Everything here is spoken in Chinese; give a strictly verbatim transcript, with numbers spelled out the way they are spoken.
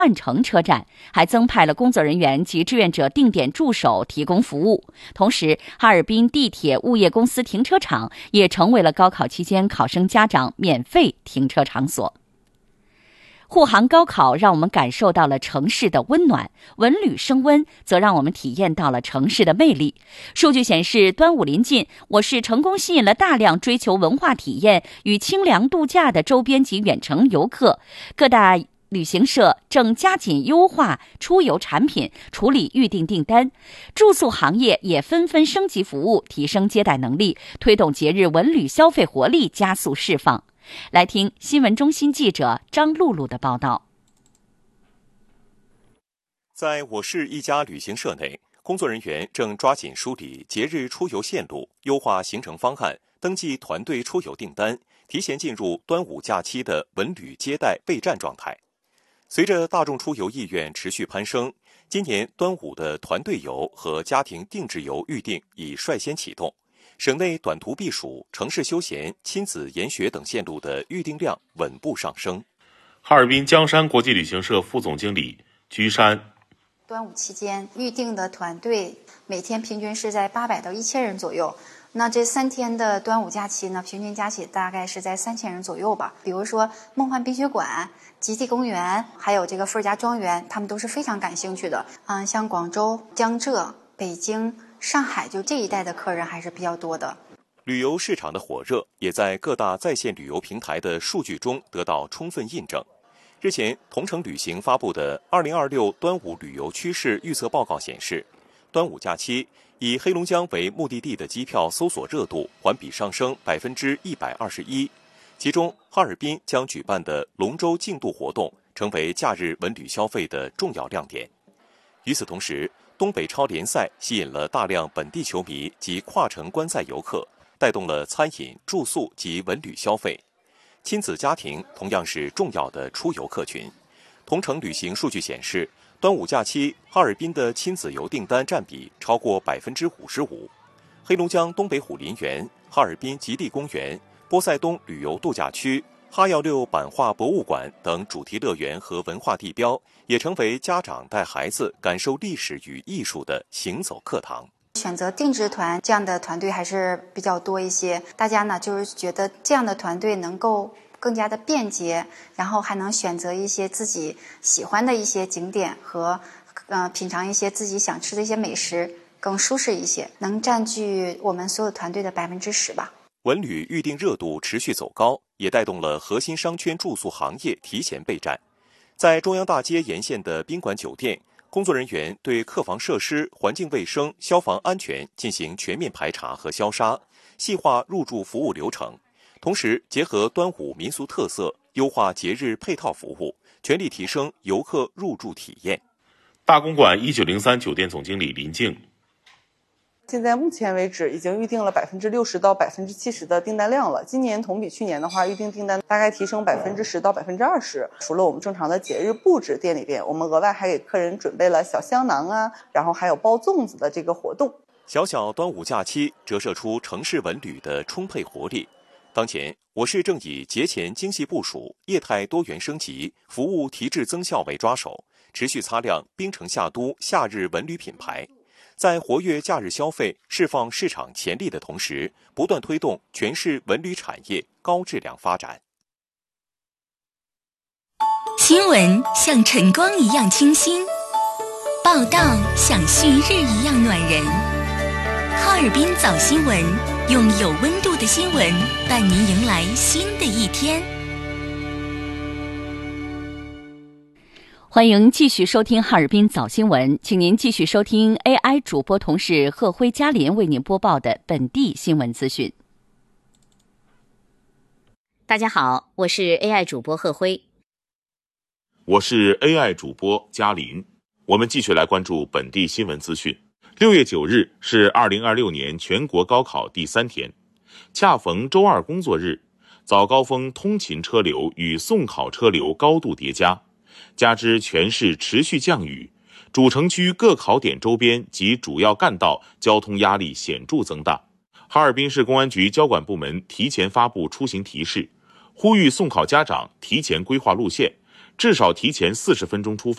换乘车站，还增派了工作人员及志愿者定点驻守提供服务。同时，哈尔滨地铁物业公司停车场也成为了高考期间考生家长免费停车场所。护航高考让我们感受到了城市的温暖，文旅升温则让我们体验到了城市的魅力。数据显示，端午临近，我市成功吸引了大量追求文化体验与清凉度假的周边及远程游客。各大旅行社正加紧优化出游产品，处理预订订单。住宿行业也纷纷升级服务，提升接待能力，推动节日文旅消费活力加速释放。来听新闻中心记者张露露的报道。 在我市一家旅行社内，工作人员正抓紧梳理节日出游线路，优化行程方案，登记团队出游订单，提前进入端午假期的文旅接待备战状态。随着大众出游意愿持续攀升，今年端午的团队游和家庭定制游预订已率先启动。省内短途避暑、城市休闲、亲子研学等线路的预订量稳步上升。 哈尔滨江山国际旅行社副总经理居山， 端午期间预订的团队每天平均是在八百到一千人左右。那这三天的端午假期呢，平均加起大概是在三千人左右吧。比如说梦幻冰雪馆、极地公园，还有这个伏尔加庄园，他们都是非常感兴趣的。嗯，像广州、江浙、北京、上海，就这一带的客人还是比较多的。 旅游市场的火热也在各大在线旅游平台的数据中得到充分印证。日前，同程旅行发布的二零二六端午旅游趋势预测报告显示，端午假期以黑龙江为目的地的机票搜索热度环比上升百分之一百二十一，其中哈尔滨将举办的龙舟竞渡活动成为假日文旅消费的重要亮点。与此同时，东北超联赛吸引了大量本地球迷及跨城观赛游客，带动了餐饮、住宿及文旅消费。亲子家庭同样是重要的出游客群。同程旅行数据显示，端午假期哈尔滨的亲子游订单占比超过百分之五十五。黑龙江东北虎林园、哈尔滨极地公园、波塞冬旅游度假区、哈幺六版画博物馆等主题乐园和文化地标，也成为家长带孩子感受历史与艺术的行走课堂。 选择定制团这样的团队还是比较多一些，大家呢就是觉得这样的团队能够更加的便捷，然后还能选择一些自己喜欢的一些景点和呃品尝一些自己想吃的一些美食，更舒适一些，能占据我们所有团队的百分之十吧。 文旅预订热度持续走高，也带动了核心商圈住宿行业提前备战。在中央大街沿线的宾馆酒店，工作人员对客房设施、环境卫生、消防安全进行全面排查和消杀，细化入住服务流程。同时，结合端午民俗特色，优化节日配套服务，全力提升游客入住体验。 大公馆一九零三酒店总经理林静， 现在目前为止已经预定了百分之六十到百分之七十的订单量了。今年同比去年的话，预订订单大概提升百分之十到百分之二十。除了我们正常的节日布置，店里边我们额外还给客人准备了小香囊啊，然后还有包粽子的这个活动。 小小端午假期折射出城市文旅的充沛活力。当前，我市正以节前精细部署、业态多元升级、服务提质增效为抓手，持续擦亮冰城夏都夏日文旅品牌。在活跃假日消费、释放市场潜力的同时，不断推动全市文旅产业高质量发展。 新闻像晨光一样清新，报道像旭日一样暖人。哈尔滨早新闻，用有温度的新闻伴您迎来新的一天。 欢迎继续收听哈尔滨早新闻，请您继续收听 A I 主播同事贺辉、嘉林为您播报的本地新闻资讯。 大家好，我是 A I 主播贺辉。 我是 A I 主播嘉林。我们继续来关注本地新闻资讯。六月九日是二零二六年全国高考第三天，恰逢周二工作日，早高峰通勤车流与送考车流高度叠加，加之全市持续降雨，主城区各考点周边及主要干道交通压力显著增大。哈尔滨市公安局交管部门提前发布出行提示，呼吁送考家长提前规划路线， 至少提前四十分钟出发。